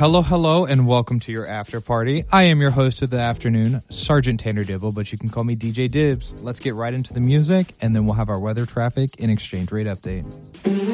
Hello, hello, and welcome to your after party. I am your host of the afternoon, Sergeant Tanner Dibble, but you can call me DJ Dibs. Let's get right into the music, and then we'll have our weather, traffic, and exchange rate update.